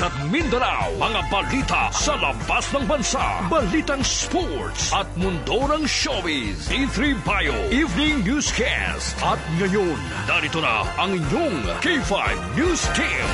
at Mindanao. Mga balita sa labas ng bansa, balitang sports at mundo ng showbiz. D3 Bio Evening Newscast. At ngayon, narito na ang inyong K5 News Team.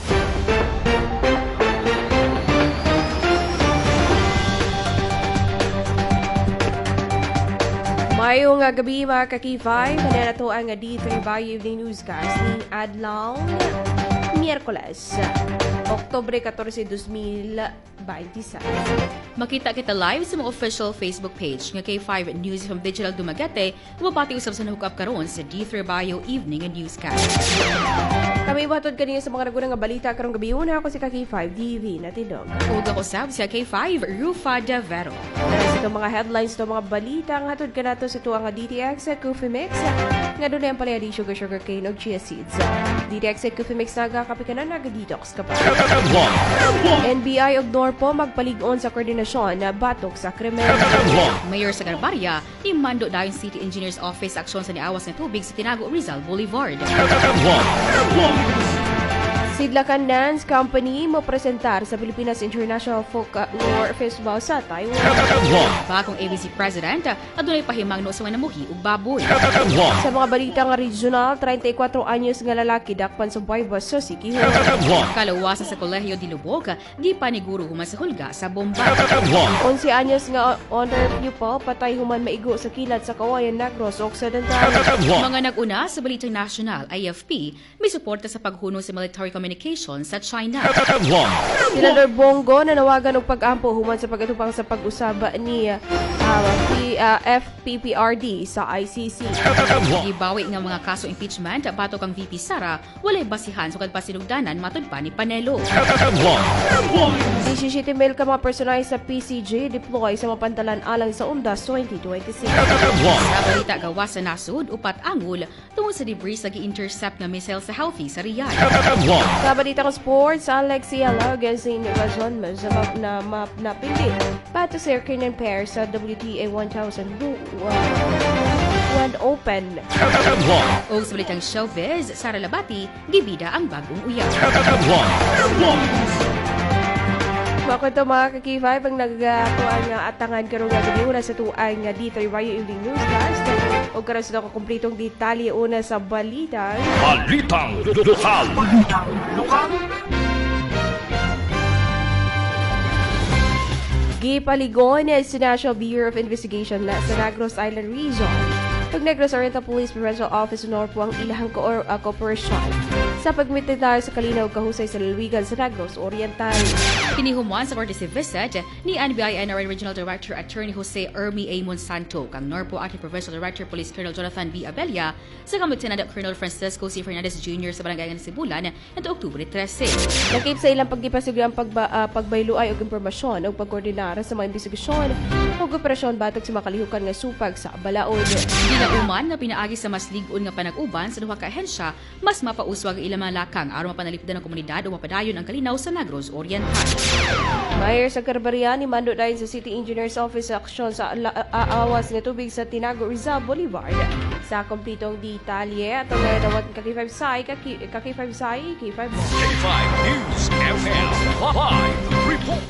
Mayong gabi mga ka-K5, na to ang D3 Bio Evening Newscast ni Adlaw Miyerkules, Oktubre 14, 2026. Makita kita live sa mga official Facebook page ng K5 News from Digital Dumaguete, mabati usab sa nahukap karon sa D3 Bio Evening Newscast. Kami batod kanina sa mga nagunang balita karong gabi. Una ako si K5 TV na Tidog. Huwag ako sab sa K5 Rufa Davero. Sa mga headlines to mga balita ang hatod ka nato sa tuwang DTX at Coffee Mix nga doon ang palaya di sugar cane o chia seeds. DTX at Coffee Mix nagakapi ka na nag-detox ka pa. NBI og Norpo magpalig-on sa koordinasyon na batok sa krimen. Mayor sa Garbaria, imando dayon City Engineer's Office aksyon sa niawas na tubig sa Tinago Rizal Boulevard. Sidlakan Dance Company mo presentar sa Pilipinas International Folklore Festival sa Taiwan. Bagong ABC President, adunay pahimang no sa namuhi ug baboy. Sa mga balita nga regional, 34 anyos nga lalaki dakpan sa Baybas sa Siquijor. Kalawasan sa Kolehiyo di Lubog, di paniguro human sa hulga sa bomba. 11 anyos nga honor pupil patay human maigo sa kilat sa Kawayan Negros Occidental. Mga nag-una sa Balitang National, AFP, may suporta sa paghuno sa military communication sa China. Senador Bongo nanawagan og pag-ampo human sa pag-atupang sa pag-usaba ni FPPRD sa ICC. Gibawi nga mga kaso impeachment batok ang VP Sara walay basihan sukad pa sinugdanan matud pa ni Panelo. 17 mil ka mga personal sa PCG deploy sa mapantalan alang sa UNDAS 2026. Sa balita gawas sa nasud upat angol tungod sa debris sa gi-intercept nga missile sa Houthi sa Riyadh. Sa balita ng sports, Alexia Lagasin Razon na napili pato sa Kirnan Pair sa WTA 1000 Open. O sa balitang showbiz, Sara Labati, gibida ang bagong uyak. Makunto mga ka-K5 ang nagatuan nga atangan karong gabi una sa tuan nga D3 Bio Evening Newscast. O karon sa kompletong detalye una sa balita. Balitang lokal. Gipaligon sa National Bureau of Investigation sa Negros Island Region. Pag Negros Oriental Police Provincial Office Norpo ang ilahang kooperasyon sa pagmititar sa kalinaw kahusay sa lalawigan sa Negros Oriental. Kinihumuan sa courtesy visit ni NBI NRN Regional Director Attorney Jose Ermi A. Monsanto kang Norpo Acting Provincial Director Police Colonel Jonathan B. Abella sa Lieutenant Colonel Francisco C. Fernandez Jr. sa Barangay ng Sibulan ito Oktubre 13. Nakip sa ilang pagdipasigang pagbayluay o impormasyon o pagkoordinar sa mga investigasyon o operasyon batok sa makalihukan nga supag sa balaod. Ginauman na pinaagi sa mas ligon nga panag-uban sa duha ka ahensya, mas mapauswag ang ilang mga lakang aron mapanalipdan ang komunidad o mapadayon ang kalinaw sa Negros Oriental. Mayor sa Garbaria ni mando dayon sa City Engineer's Office sa aksyon sa awas nga tubig sa Tinago Rizal Boulevard. Sa kompletong detalye atong nadawat K5 Sai, K5 Sai, K5 News FM Live Report.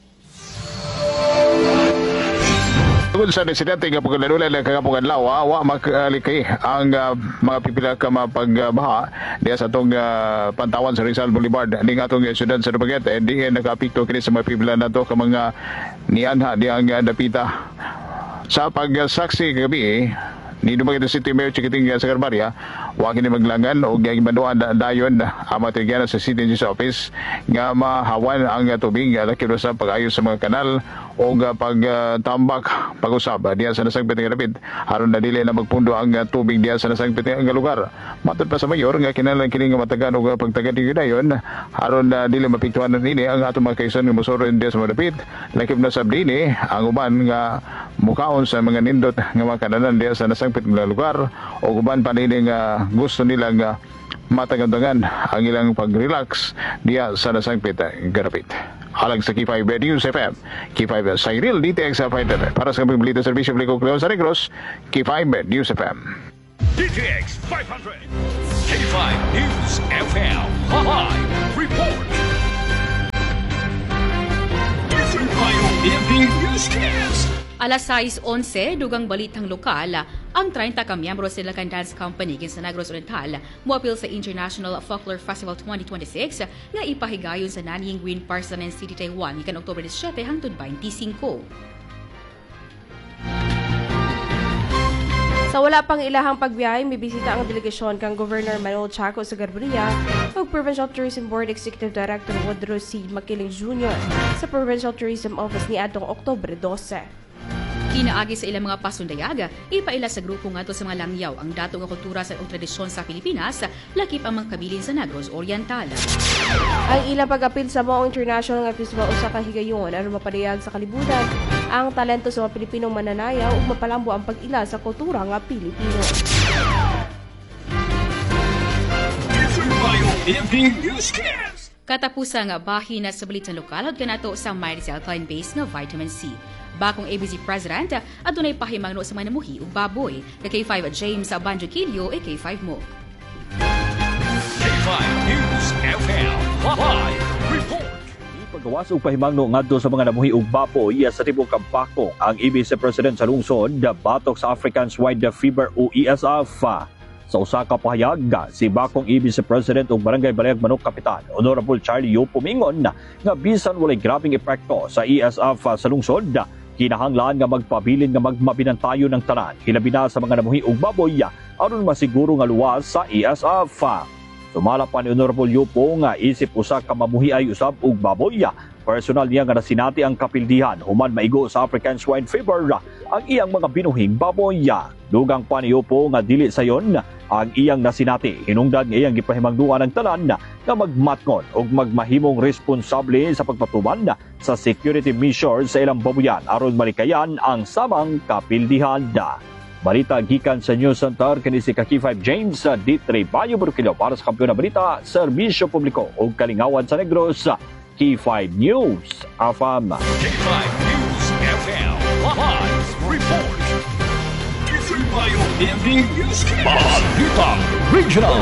Tungkol sa residente nga pagkalanulan ng kagapungan lawa, wa makalikay ang mga pipila ka mapagbaha diya sa itong pantawan sa Rizal Boulevard. Hindi nga itong syudad sa Dumaguete, hindi nakapikto kini sa mga pipila na ito ka mga nianha diyang dapita. Sa pagsaksi gabi, ni Dumaguete City Mayor Chikiting sa Garbaria, wa kini maglangan o gibanduan dayon amatigyan sa City Engineer's Office nga mahawan ang tubig lakip sa pag-ayos sa mga kanal o pagtambak pag-usab diya sa nasagpit nga dapit aron na dili na magpundo ang tubig diya sa nasagpit nga lugar. Matod pa sa mayor nga kinahanglan kini nga matagan og pagtagad dayon aron na dili mapiktuhan nini ang atong mga kaisan nga mosuron diya sa mga dapit lakip na sab dinhi ang uban nga mukaon sa mga nindot nga mga kanalan diya sa nasagpit nga lugar o uban pa nini nga gusto nila nga matagandangan ang ilang pag-relax diya sa nasagpit nga dapit. Alang sa K5 News FM, K5 Cyril DTX Fighter. Para sa pagbalita sa Servisyo Publiko Cleon sa Negros, K5 News FM. DTX 500, K5 News FM, Live Report. Newscast. Alas 6:11, dugang balitang lokal, ang 30 ka miyembro sa Lacan Dance Company kinsa Negros Oriental moapil sa International Folklore Festival 2026 nga ipahigayon sa Nanying Green Park sa City, Taiwan ikan Oktubre 17 hangtod 25. Sa wala pang ilahang pagbiyahe, may bisita ang delegasyon kang Governor Manuel Chaco sa Garbaria ug Provincial Tourism Board Executive Director Woodrow C. Makiling Jr. sa Provincial Tourism Office ni atong Oktubre 12. Kinaagi sa ilang mga pasundayaga, ipaila sa grupo ngadto sa mga langyaw ang dato nga kultura sa tradisyon sa Pilipinas, lakip ang mga kabilin sa Negros Oriental. Ang ilang pag-apil sa Mao International nga Festival usa ka higayon aron mapadayag sa kalibutan ang talento sa mga Pilipinong mananayaw ug mapalambo ang pag-ila sa kultura nga Pilipino. Katapusan nga bahin na sa balitang lokal kanato sa Miris Alkaline Base nga vitamin C. Bakong ABC President, adunay pahimangno sa manamuhi ug baboy. K5 James Banjo-Quillo, K5 mo. K5 News FM Live Report. Paggawas og pahimangno ngadto sa mga namuhi og baboy sa tibok Bakong ang ABC President sa lungsod batok sa African Swine Fever o ESF. Sa usa ka pahayag, si Bakong ABC President ug Barangay Balayag Manok Kapitan Honorable Charlie Yo pumingon nga bisan walay grabeng epekto sa ESF sa lungsod, kinahanglan nga magpabilin nga magmabinantayo ng tanan hilabi na sa mga namuhi og baboy aron masiguro nga luwas sa ESF. Sumala pa ni Honorable Yupo nga isip usa ka mamuhi ay usab og baboy. Personal niya nga nasinati ang kapildihan human maigo sa African Swine Fever ang iyang mga binuhing baboy. Dugang pa ni Yupo nga dili sayon ang iyang nasinati. Hinungdan nga iyang gipahimangduan ang tanan nga magmatngon ug magmahimong responsable sa pagpatuman sa security measures sa ilang baboyan aron malikayan ang samang kapildihan. Balita gikan sa News Center kini si K5 James D3 Bayo Burkilo para sa Kampiyon na Balita, Serbisyo Publiko ug Kalingawan sa Negros. K5 News FM. K5 News FM Live Report. K5 Evening Newscast. Balitang Regional.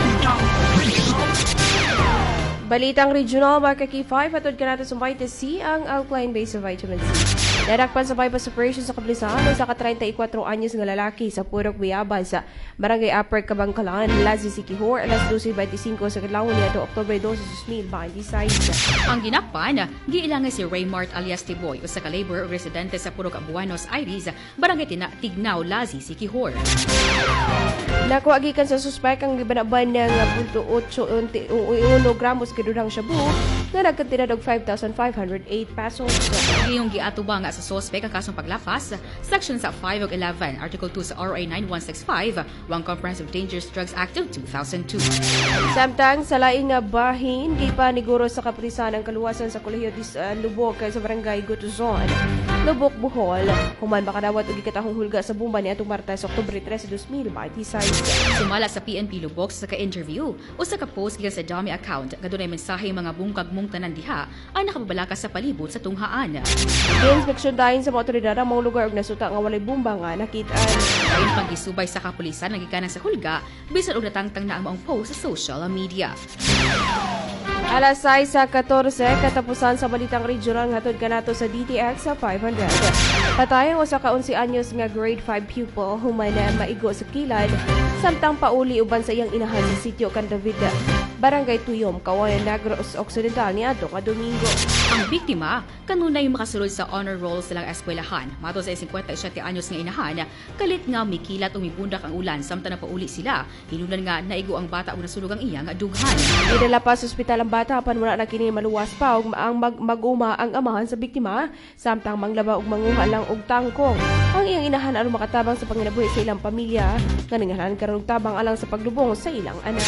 Balitang regional, Marka K5, atod ka natin sa Vitamin C, ang alkaline base sa vitamin C. Nadakpan sa bypass operation sa Kablisan, sa ka-34 anyos nga lalaki sa Purok Buyabas sa Barangay Upper Kabangkalan, Lazi Sikihor, alas 12:25 sa kadlawon niadto Oktubre 12, 2026. Ang ginakpan, giilangan si Raymart alias Tiboy, usa ka labor o residente sa Purok Buenos Aires, Barangay Tignaw, Lazi Sikihor. Nakuha gikan sa suspek ang gibanaban ng 0.8 gramos kadurang shabu na nagkantinad og 5,508 pesos. Ngayong giatubang sa sospek ang kasong paglapas, Section sa 5 ug 11, Article 2 sa RA 9165, One Comprehensive Dangerous Drugs Act of 2002. Samtang sa laing nga bahin, gipaniguro sa kaprisan ang kaluwasan sa Kolehiyo Lubok sa Barangay Gutuzon, Lubok, Bohol, human makadawat og gikatahong hulga sa bomba ni atong Martes, Oktubre 13, 2026. Sumala sa PNP Lubok sa ka-interview o sa ka-post gikan sa dami account kadunay mensahe mga bungkag mong tanan diha ang nakababalaka sa palibot sa tunghaan. Inspeksyon dahin sa mga otoridad ang mga lugar og nasuta nga walay bomba nga nakitaan. Ayon pang gisubay sa kapulisan nga gikanang sa hulga bisan og natangtang na ang maong post sa social media. Alas 6:14 katapusan sa balitang regional hatod kanato sa DTX sa 500. Patayang usa ka 11 anyos nga grade 5 pupil human na maigo sa kilad samtang pauli uban sa iyang inahan sa sitio kan David, Barangay Tuyom, Kawayan, Negros Occidental niadto nga Domingo. Ang biktima kanunay makasulod sa honor roll silang eskwelahan. Mato sa 57 anyos nga inahan, kalit nga mikilat o mibundak ang ulan samtang napauli sila. Hinulan nga naigo ang bata o nasulog ang iyang dughan. Idala pa sa ospital ang bata apan wala na kini maluwas pa og ang mag-uma ang amahan sa biktima samtang manglaba og manguha lang og tangkong. Ang iyang inahan aron makatabang sa panginabuhi sa ilang pamilya nga nanghanan karon og tabang alang sa paglubong sa ilang anak.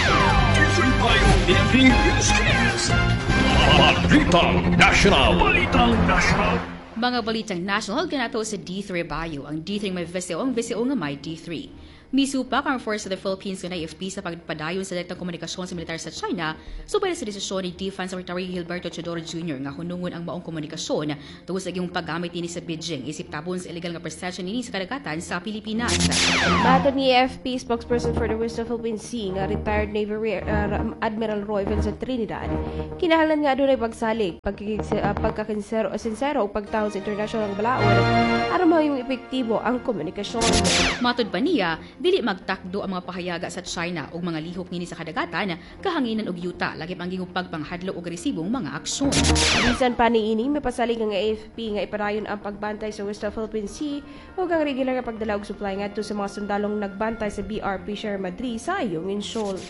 Balitang National. Balitang National. Mga balitang national kanato sa D3 Bayo. Ang D3 may VCO, ang VCO nga may D3. Misupak ang Force of the Philippines ng AFP sa pagpadayon sa direktang komunikasyon sa militar sa China subay sa desisyon ni Defense Secretary Gilberto Chodoro Jr. nga hunungon ang maong komunikasyon tungkol sa iyong paggamit ini sa Beijing isip tabon sa illegal nga presensya nini sa kadagatan sa Pilipinas. Matod ni AFP spokesperson for the West of Philippine Sea nga retired Navy Admiral Roy Vincent Trinidad, kinahanglan nga adunay pagsalig, pagkasinsero o pagtaho sa international ng balaod aron mahimong epektibo ang komunikasyon. Matod pa niya, dili magtakdo ang mga pahayaga sa China ug mga lihok nini sa kadagatan kahanginan og yuta lagi ang gihupag panghadlok og agresibong mga aksyon. Bisan pa niini mapasalig ang AFP nga ipadayon ang pagbantay sa West of Philippine Sea ug ang regular nga pagdala og supply ngadto sa mga sundalong nagbantay sa BRP Sierra Madre sa Ayungin Shoal.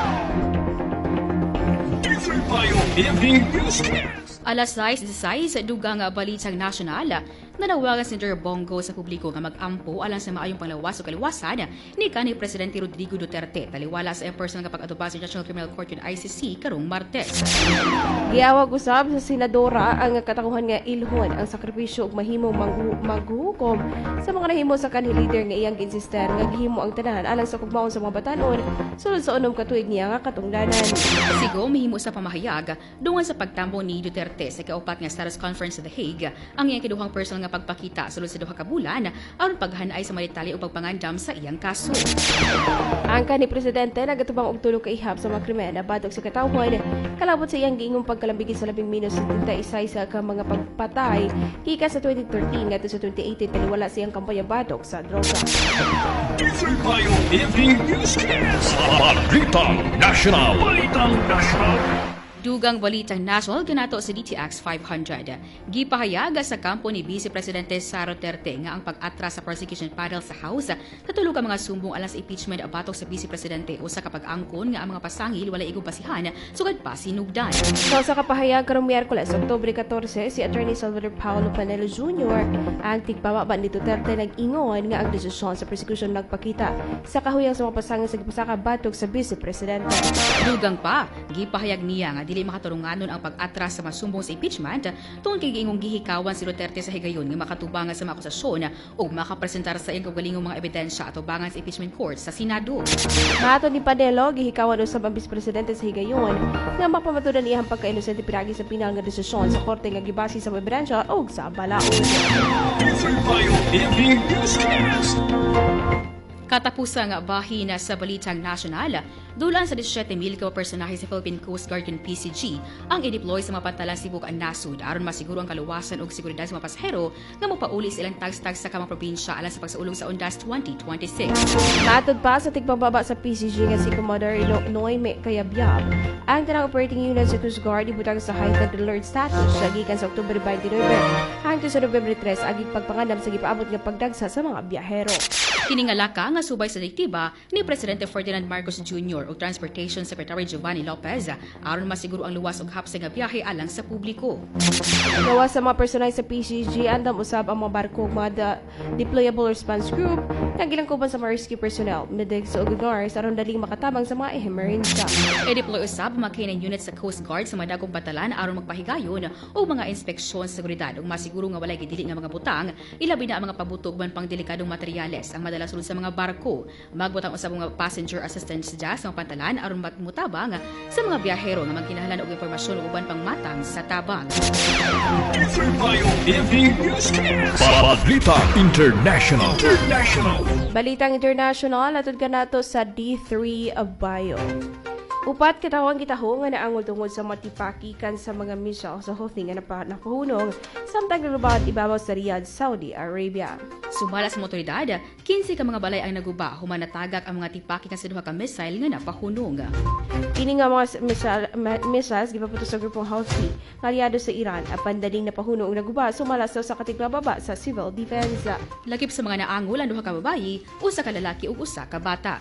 Alas 6:16 dugang balitang nasyonal, nanawagan si Senator Bongo sa publiko nga mag-ampo alang sa maayong panglawas o kaliwasan ni kanhi Presidente Rodrigo Duterte taliwala sa personal nga pag-atubang sa International Criminal Court yung ICC karong Martes. Giawag usab sa senadora ang katakuhan nga ilhon ang sakripisyo ug mahimong maghukom sa mga nahimo sa kanhi leader nga iyang insister nga gihimo ang tanan alang sa pagbaon sa mga batanon sulod sa unom ka tuig niya nga katungdanan. Sigo mahimo sa pamahayag dungan sa pagtambo ni Duterte sa kaupat nga status conference sa The Hague ang iyang kiduhang personal nga pagpakita sulod sa duha ka bulan aron paghanay sa mga detalye o pagpangandam sa iyang kaso. Ang kanhi presidente nagatubang og tulo ka ihap sa mga krimen batok sa katawhan kalabot sa iyang giingong pagkalambigin sa 11 sa ka mga pagpatay gikan sa 2013 ngadto sa 2018 taliwala sa iyang kampanya batok sa droga. Balitang National. Dugang balitang national kanato sa DTX 500. Gipahayag sa kampo ni Vice Presidente Sara Duterte nga ang pag-atras sa prosecution panel sa House katulog ang mga sumbong alang sa impeachment abatok sa Vice Presidente usa ka pag-angkon nga ang mga pasangil wala igong basihan sugad pa sinugdan. Sa kapahayag karong Miyerkules, Oktubre 14, si Attorney Salvador Paulo Panelo Jr. ang tigpamaba ni Duterte nag-ingon nga ang desisyon sa prosecution nagpakita sa kahuyang sa mga pasangil sa gipasaka batok sa Vice Presidente. Dugang pa, gipahayag niya nga dili makatarunganon ang pag-atras sa masumbong sa impeachment tungod kay giingong gihikawan si Duterte sa higayon nga makatubangan sa mga akusasyon o makapresentar sa iyang kaugalingong mga ebidensya at ubangan sa impeachment court sa Senado. Matod ni Panelo, gihikawan usab ang Vice Presidente sa higayon nga mapamatudan iyang pagka-inosente piragi sa pinal nga desisyon sa korte nga gibase sa ebidensya o sa balaod. Katapusang bahina sa balitang nasyonal, dulan sa 17,000 ka personahe sa Philippine Coast Guard ug PCG ang i-deploy sa mga pantalan Cebu ug nasud aron masiguro ang kaluwasan ug seguridad sa mga pasahero nga mopauli sa ilang tags-tags sa kamang probinsya alang sa pagsaulong sa Undas 2026. Matod pa sa tigpababa sa PCG nga si Commodore Noime Kayabyab, ang tanang operating unit sa Coast Guard ibutang sa heightened alert status sa gikan sa Oktubre 29 hangtod sa Nobyembre 3 aging pagpangandam sa gipaabot nga pagdagsa sa mga biyahero. Kiningalaka nga subay sa direktiba ni Presidente Ferdinand Marcos Jr. o Transportation Secretary Giovanni Lopez aron masiguro ang luwas ug hapsay nga biyahe alang sa publiko. Gawas sa mga personay sa PCG andam usab ang mga barko ug mga deployable response group nga gilangkuban sa mga rescue personnel, medics ug guards aron daling makatabang sa mga emerhensya. I-deploy usab mga K9 units sa Coast Guard sa mga dagkong pantalan aron magpahigayon o mga inspeksyon sa seguridad ug masiguro nga walay gidili nga mga butang, ilabi na ang mga pabutog man pang delikadong materyales ang madalas sulod sa mga barko. Magbutang usab mga passenger assistance sa mga pantalan aron mutabang sa mga biyahero nga magkinahanglan og impormasyon ug uban pang matang sa tabang. Balita International. Balitang international atod kanato sa D3 Bio. Upat katawang gitaho nga naangol tungod sa matipakikan sa mga missile sa Houthi nga napahunong samtang nalubad ibabaw sa Riyadh, Saudi Arabia. Sumala sa motoridad, 15 ka mga balay ang naguba human natagak ang mga tipakikan sa duha ka missile nga napahunong. Kini nga mga missiles gipaputos sa grupong Houthi nga aliado sa Iran apan daling napahunong og naguba sumala sa katigpababa sa civil defense. Lakip sa mga naangol ang duha ka babayi, usa ka lalaki ug usa ka bata.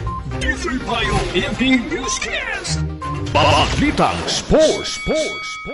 Balitang Sports.